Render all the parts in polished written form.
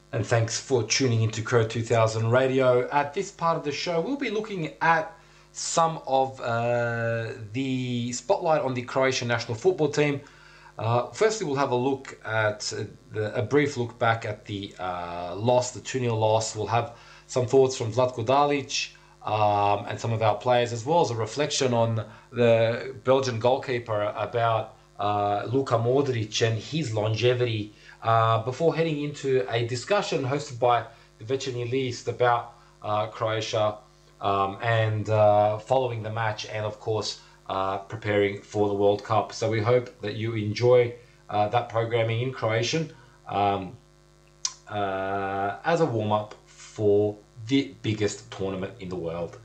And thanks for tuning into Crow 2000 Radio. At this part of the show, we'll be looking at some of the spotlight on the Croatian national football team. Firstly, we'll have a look at a brief look back at the loss, the 2-0 loss. We'll have some thoughts from Zlatko Dalic and some of our players, as well as a reflection on the Belgian goalkeeper about Luka Modric and his longevity, before heading into a discussion hosted by the Večernji List about Croatia and following the match, and of course preparing for the World Cup. So we hope that you enjoy that programming in Croatian as a warm-up for the biggest tournament in the world.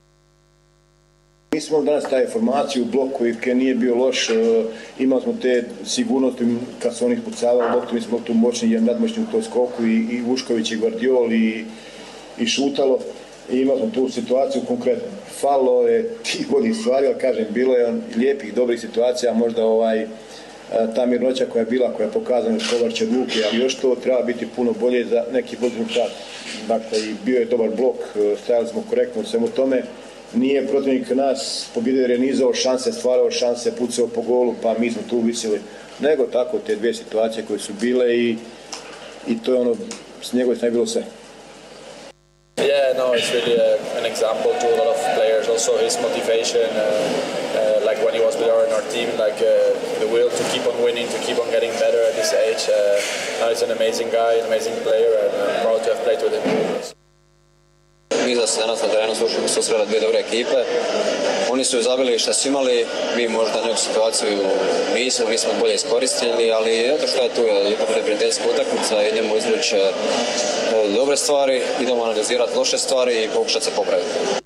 Mi smo danas taj formaciju u bloku koji nije bio loš, imali smo te sigurnosti kad su oni ispucavali loptu, mi smo tu moćni, nadmoćni u toj skoku i Vušković i Gvardiol i Šutalo. I imali smo tu situaciju konkretno. Falo je tih boljih stvari, ali kažem, bilo je lijepih, dobrih situacija, možda ta mirnoća koja je bila, koja je pokazana od Kovarče Luke, ali još to treba biti puno bolje za neki bolji rezultat. Dakle, i bio je dobar blok, stajali smo korektno u svemu tome. Nije protivnik nas pobjedio jer je nizao šanse, stvarao šanse, pucao po golu, pa mi smo tu visili. Nego tako, te dvije situacije koje su bile i to je ono, s njegove strane bilo sve. Yeah, no, it's really an example to a lot of players. Also his motivation, like when he was with our team, like the will to keep on winning, to keep on getting better at this age. Now he's an amazing guy, an amazing player, and I'm proud to have played with him. Mi da se danas na terenu susrela dvije dobre ekipe. Oni su zabili što su imali, mi možda neku situaciju nismo bolje iskoristili, ali eto što je tu, je prijateljska utakmica, idemo izvući dobre stvari, idemo analizirati loše stvari i pokušati se popraviti.